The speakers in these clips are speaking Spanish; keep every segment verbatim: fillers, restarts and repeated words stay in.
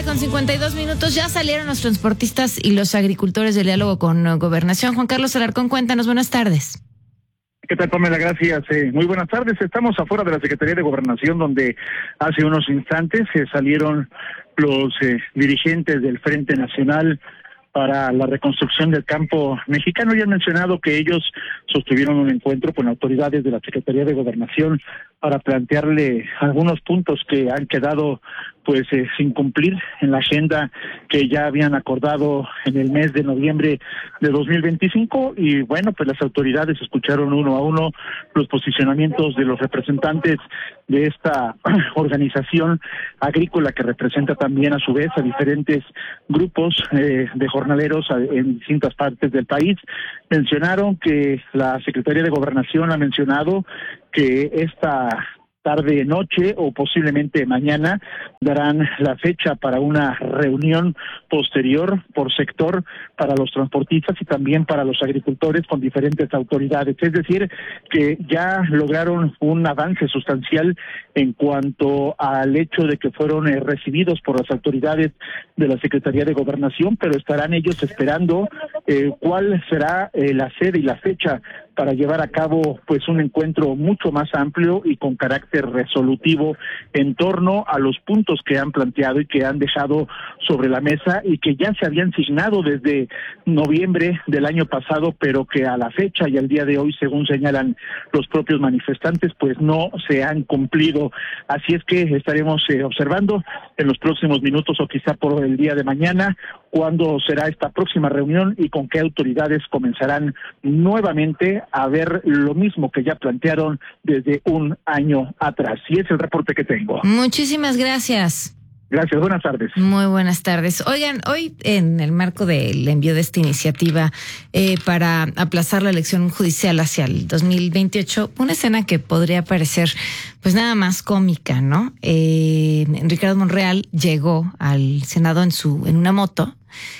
con cincuenta y dos minutos. Ya salieron los transportistas y los agricultores del diálogo con Gobernación. Juan Carlos Alarcón, cuéntanos, buenas tardes. ¿Qué tal, Pamela? Gracias. Eh, muy buenas tardes. Estamos afuera de la Secretaría de Gobernación, donde hace unos instantes eh, salieron los eh, dirigentes del Frente Nacional para la Reconstrucción del Campo Mexicano. Ya han mencionado que ellos sostuvieron un encuentro con autoridades de la Secretaría de Gobernación para plantearle algunos puntos que han quedado pues eh, sin cumplir en la agenda que ya habían acordado en el mes de noviembre de dos mil veinticinco, y bueno, pues las autoridades escucharon uno a uno los posicionamientos de los representantes de esta organización agrícola, que representa también a su vez a diferentes grupos eh, de jornaleros en distintas partes del país. Mencionaron que la Secretaría de Gobernación ha mencionado que esta tarde, noche o posiblemente mañana darán la fecha para una reunión posterior por sector para los transportistas y también para los agricultores con diferentes autoridades. Es decir, que ya lograron un avance sustancial en cuanto al hecho de que fueron eh, recibidos por las autoridades de la Secretaría de Gobernación, pero estarán ellos esperando eh, cuál será eh, la sede y la fecha para llevar a cabo pues un encuentro mucho más amplio y con carácter resolutivo en torno a los puntos que han planteado y que han dejado sobre la mesa y que ya se habían signado desde noviembre del año pasado, pero que a la fecha y al día de hoy, según señalan los propios manifestantes, pues no se han cumplido. Así es que estaremos eh, observando en los próximos minutos o quizá por el día de mañana cuándo será esta próxima reunión y con qué autoridades comenzarán nuevamente a ver lo mismo que ya plantearon desde un año atrás. Y es el reporte que tengo. Muchísimas gracias. Gracias, buenas tardes. Muy buenas tardes. Oigan, hoy en el marco del envío de esta iniciativa eh, para aplazar la elección judicial hacia el dos mil veintiocho, una escena que podría parecer pues nada más cómica, ¿no? Eh, Ricardo Monreal llegó al Senado en su en una moto,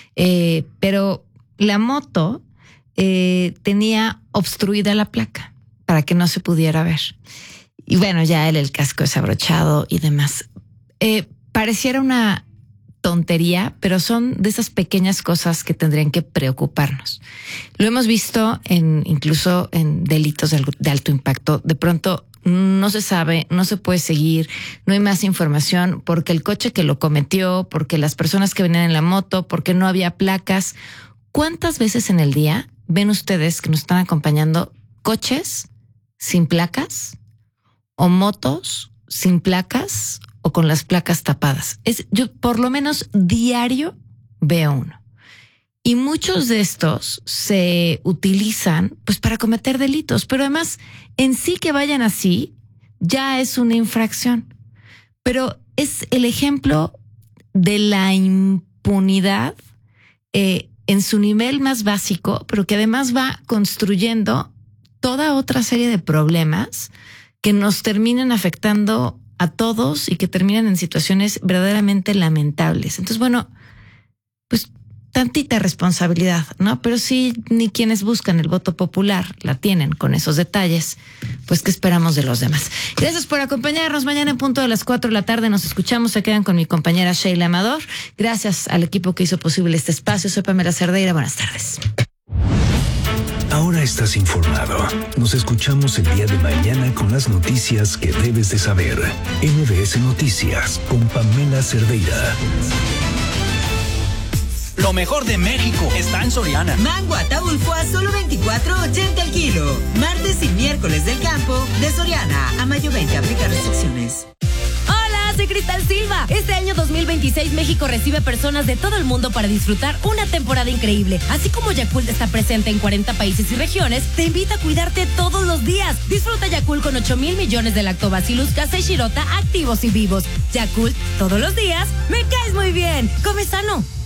eh, pero la moto eh, tenía obstruida la placa para que no se pudiera ver. Y bueno, ya él el casco desabrochado y demás. Eh, Pareciera una tontería, pero son de esas pequeñas cosas que tendrían que preocuparnos. Lo hemos visto en incluso en delitos de, de alto impacto. De pronto no se sabe, no se puede seguir, no hay más información porque el coche que lo cometió, porque las personas que venían en la moto, porque no había placas. ¿Cuántas veces en el día ven ustedes que nos están acompañando coches sin placas o motos sin placas o con las placas tapadas? Es, yo por lo menos diario veo uno. Y muchos de estos se utilizan pues para cometer delitos, pero además en sí que vayan así ya es una infracción. Pero es el ejemplo de la impunidad eh, en su nivel más básico, pero que además va construyendo toda otra serie de problemas que nos terminan afectando a todos y que terminan en situaciones verdaderamente lamentables. Entonces, bueno, pues tantita responsabilidad, ¿no? Pero sí, ni quienes buscan el voto popular la tienen con esos detalles, pues ¿qué esperamos de los demás? Gracias por acompañarnos. Mañana en punto de las cuatro de la tarde nos escuchamos. Se quedan con mi compañera Sheila Amador. Gracias al equipo que hizo posible este espacio. Soy Pamela Cerdeira. Buenas tardes. Ahora estás informado. Nos escuchamos el día de mañana con las noticias que debes de saber. M B S Noticias con Pamela Cerdeira. Lo mejor de México está en Soriana. Mango Ataulfo a solo veinticuatro ochenta el kilo. Martes y miércoles del campo de Soriana. A mayo veinte, aplica restricciones. Soy Cristal Silva. Este año dos mil veintiséis México recibe personas de todo el mundo para disfrutar una temporada increíble. Así como Yakult está presente en cuarenta países y regiones, te invita a cuidarte todos los días. Disfruta Yakult con ocho mil millones de lactobacillus casei shirota activos y vivos. Yakult, todos los días, me caes muy bien. Come sano.